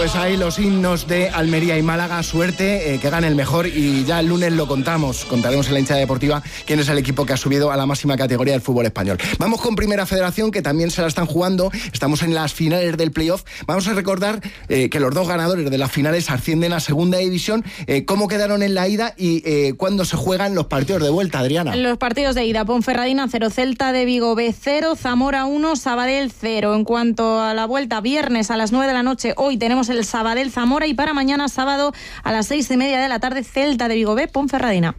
Pues ahí los himnos de Almería y Málaga, suerte, que gane el mejor, y ya el lunes lo contaremos en la hinchada deportiva quién es el equipo que ha subido a la máxima categoría del fútbol español. Vamos con Primera Federación, que también se la están jugando, estamos en las finales del playoff. Vamos a recordar que los dos ganadores de las finales ascienden a Segunda División. ¿Cómo quedaron en la ida y cuándo se juegan los partidos de vuelta, Adriana? Los partidos de ida: Ponferradina 0, Celta de Vigo B 0, Zamora 1, Sabadell 0. En cuanto a la vuelta, viernes a las 9 de la noche, hoy tenemos el Sabadell-Zamora, y para mañana sábado a las 6:30 de la tarde, Celta de Vigo B, Ponferradina.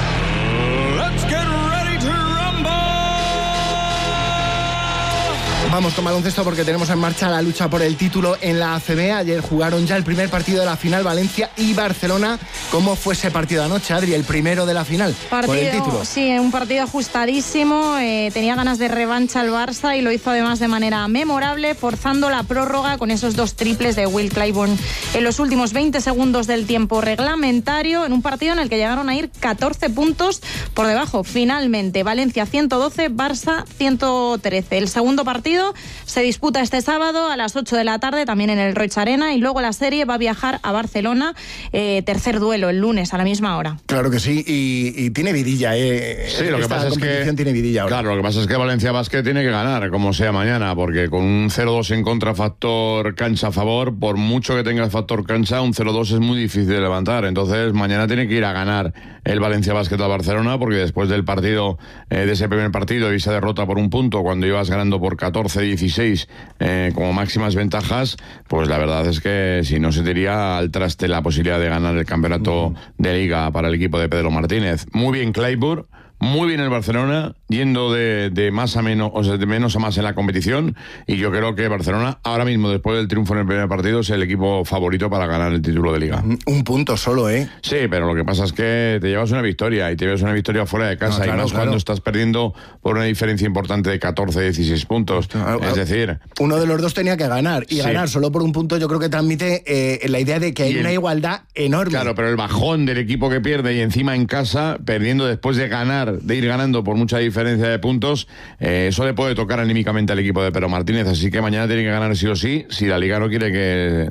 Vamos con baloncesto porque tenemos en marcha la lucha por el título en la ACB. Ayer jugaron ya el primer partido de la final, Valencia y Barcelona. ¿Cómo fue ese partido anoche, Adri? El primero de la final por el título. Sí, un partido ajustadísimo. Tenía ganas de revancha el Barça y lo hizo además de manera memorable, forzando la prórroga con esos dos triples de Will Clyburn en los últimos 20 segundos del tiempo reglamentario, en un partido en el que llegaron a ir 14 puntos por debajo. Finalmente, Valencia 112, Barça 113. El segundo partido se disputa este sábado a las 8 de la tarde, también en el Roig Arena, y luego la serie va a viajar a Barcelona. Tercer duelo el lunes a la misma hora. Claro que sí, y tiene vidilla. Sí, lo que pasa es que tiene vidilla ahora. Claro, lo que pasa es que Valencia Basket tiene que ganar, como sea mañana, porque con un 0-2 en contra, factor cancha a favor, por mucho que tenga el factor cancha, un 0-2 es muy difícil de levantar. Entonces mañana tiene que ir a ganar el Valencia Basket a Barcelona, porque después del partido, de ese primer partido, y esa derrota por un punto, cuando ibas ganando por 14-16 como máximas ventajas, pues la verdad es que si no, se te iría al traste la posibilidad de ganar el campeonato de Liga para el equipo de Pedro Martínez. Muy bien Clyburn, muy bien el Barcelona, yendo de más a menos, o sea, de menos a más en la competición, y yo creo que Barcelona ahora mismo, después del triunfo en el primer partido, es el equipo favorito para ganar el título de Liga. Un punto solo, ¿eh? Sí, pero lo que pasa es que te llevas una victoria, y te llevas una victoria fuera de casa, y más cuando estás perdiendo por una diferencia importante de 14-16 puntos. Es decir, uno de los dos tenía que ganar, y ganar solo por un punto yo creo que transmite la idea de que hay una igualdad enorme. Claro, pero el bajón del equipo que pierde, y encima en casa, perdiendo después de ganar, de ir ganando por mucha diferencia de puntos, eso le puede tocar anímicamente al equipo de Pedro Martínez. Así que mañana tiene que ganar sí o sí, si la Liga no quiere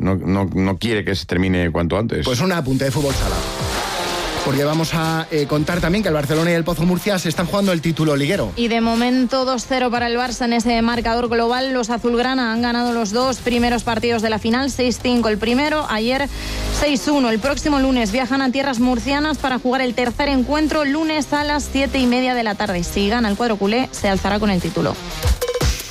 que se termine cuanto antes. Pues un apunte de fútbol sala, porque vamos a contar también que el Barcelona y el Pozo Murcia se están jugando el título liguero. Y de momento 2-0 para el Barça en ese marcador global. Los azulgrana han ganado los dos primeros partidos de la final, 6-5 el primero, ayer 6-1. El próximo lunes viajan a tierras murcianas para jugar el tercer encuentro, lunes a las 7:30 de la tarde. Si gana el cuadro culé, se alzará con el título.